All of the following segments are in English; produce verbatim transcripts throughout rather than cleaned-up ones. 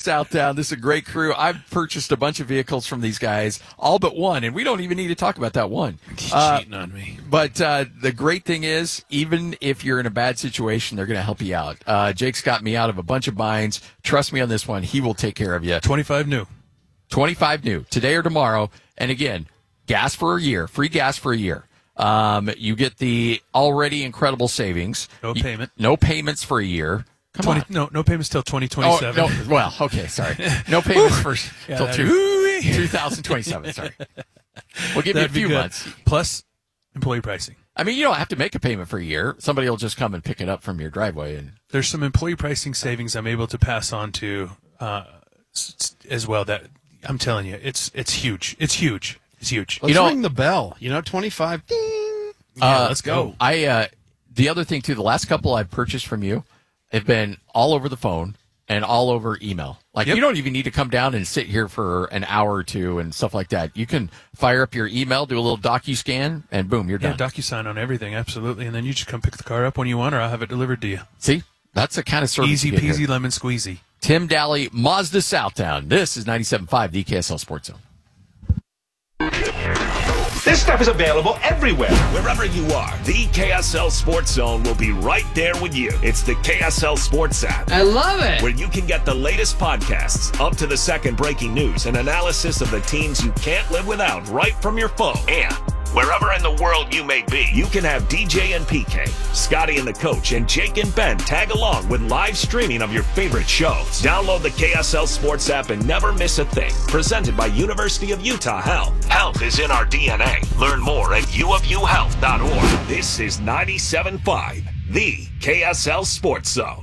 Southtown. This is a great crew. I've purchased a bunch of vehicles from these guys, all but one, and we don't even need to talk about that one. He's uh, cheating on me. But uh, the great thing is, even if you're in a bad situation, they're going to help you out. Uh, Jake's got me out of a bunch of binds. Trust me on this one. He will take care of you. twenty-five new. twenty-five new, today or tomorrow. And again, gas for a year, free gas for a year. Um, you get the already incredible savings. No You- payment. no payments for a year. Come twenty, on. no, no payments till twenty twenty-seven. Oh, no, well, okay, sorry. No payments for Yeah, till that- two, Ooh-wee. twenty twenty-seven, sorry. We'll give you a That'd be few good. months. Plus employee pricing. I mean, you don't have to make a payment for a year. Somebody will just come and pick it up from your driveway. And There's some employee pricing savings I'm able to pass on to uh, s- s- as well. That I'm telling you, it's it's huge. It's huge. It's huge. Let's You know- ring the bell. You know, twenty-five. Ding. Yeah, Uh, let's go. I uh, the other thing too, the last couple I've purchased from you have been all over the phone and all over email. Like Yep. you don't even need to come down and sit here for an hour or two and stuff like that. You can fire up your email, do a little docu-scan, and boom, you're Yeah, done. DocuSign on everything, absolutely. And then you just come pick the car up when you want, or I'll have it delivered to you. See, that's the kind of service Easy you get here. peasy lemon squeezy. Tim Daly, Mazda Southtown. This is ninety-seven point five, the K S L Sports Zone. This stuff is available everywhere. Wherever you are, the K S L Sports Zone will be right there with you. It's the K S L Sports app, I love it. where you can get the latest podcasts, up to the second breaking news, and analysis of the teams you can't live without right from your phone. And wherever in the world you may be, you can have D J and P K, Scotty and the coach, and Jake and Ben tag along with live streaming of your favorite shows. Download the K S L Sports app and never miss a thing. Presented by University of Utah Health. Health is in our D N A. Learn more at u of u health dot org. This is ninety-seven point five, the K S L Sports Zone.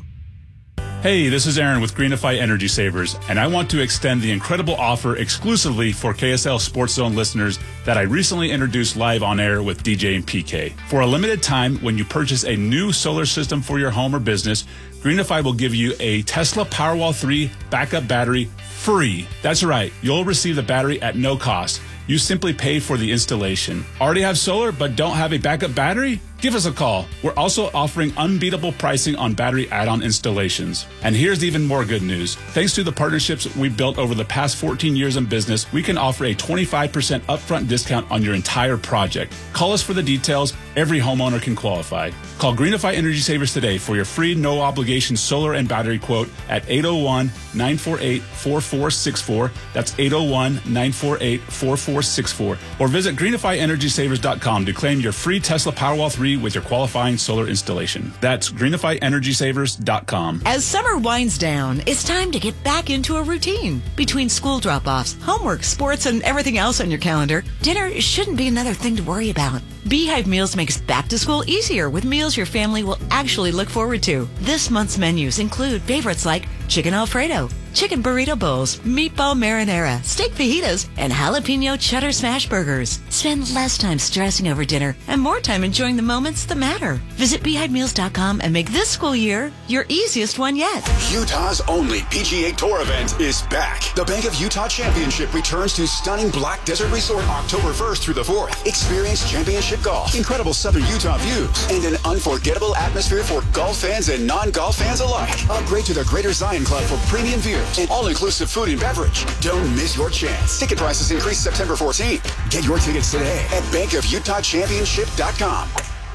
Hey, this is Aaron with Greenify Energy Savers, and I want to extend the incredible offer exclusively for K S L Sports Zone listeners that I recently introduced live on air with D J and P K. For a limited time, when you purchase a new solar system for your home or business, Greenify will give you a Tesla Powerwall three backup battery free. That's right, you'll receive the battery at no cost. You simply pay for the installation. Already have solar but don't have a backup battery? Give us a call. We're also offering unbeatable pricing on battery add-on installations. And here's even more good news. Thanks to the partnerships we've built over the past fourteen years in business, we can offer a twenty-five percent upfront discount on your entire project. Call us for the details. Every homeowner can qualify. Call Greenify Energy Savers today for your free no-obligation solar and battery quote at eight oh one, nine four eight, four four six four. That's eight oh one, nine four eight, four four six four. Or visit greenify energy savers dot com to claim your free Tesla Powerwall three with your qualifying solar installation. That's greenify energy savers dot com. As summer winds down, it's time to get back into a routine. Between school drop-offs, homework, sports, and everything else on your calendar, dinner shouldn't be another thing to worry about. Beehive Meals makes back to school easier with meals your family will actually look forward to. This month's menus include favorites like chicken Alfredo, chicken burrito bowls, meatball marinara, steak fajitas, and jalapeno cheddar smash burgers. Spend less time stressing over dinner and more time enjoying the moments that matter. Visit beehive meals dot com and make this school year your easiest one yet. Utah's only P G A Tour event is back. The Bank of Utah Championship returns to stunning Black Desert Resort October first through the fourth. Experience championship golf, incredible southern Utah views, and an unforgettable atmosphere for golf fans and non-golf fans alike. Upgrade to the Greater Zion Club for premium views and all-inclusive food and beverage. Don't miss your chance. Ticket prices increase September fourteenth. Get your tickets today at bank of utah championship dot com.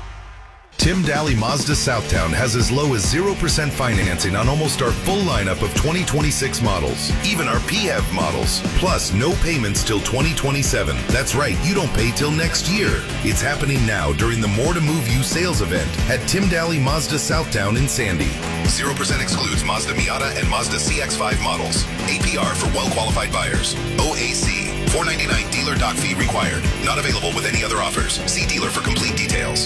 Tim Daly Mazda Southtown has as low as zero percent financing on almost our full lineup of twenty twenty-six models, even our P H E V models, plus no payments till twenty twenty-seven. That's right, you don't pay till next year. It's happening now during the More to Move You sales event at Tim Daly Mazda Southtown in Sandy. zero percent excludes Mazda Miata and Mazda C X five models. A P R for well-qualified buyers. O A C, four ninety-nine dealer doc fee required. Not available with any other offers. See dealer for complete details.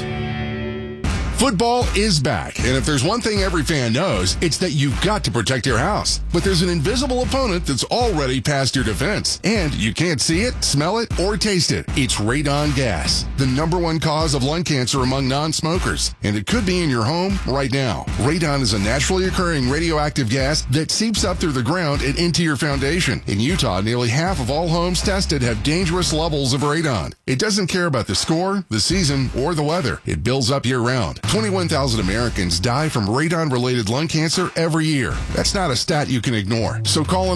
Football is back, and if there's one thing every fan knows, it's that you've got to protect your house. But there's an invisible opponent that's already past your defense, and you can't see it, smell it, or taste it. It's radon gas, the number one cause of lung cancer among non-smokers, and it could be in your home right now. Radon is a naturally occurring radioactive gas that seeps up through the ground and into your foundation. In Utah, nearly half of all homes tested have dangerous levels of radon. It doesn't care about the score, the season, or the weather. It builds up year-round. twenty-one thousand Americans die from radon-related lung cancer every year. That's not a stat you can ignore. So call an